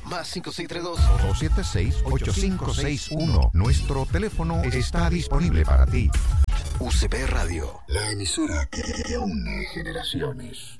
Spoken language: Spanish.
Más 5632 276-8561. Nuestro teléfono está disponible para ti. UCB Radio, la emisora que une generaciones.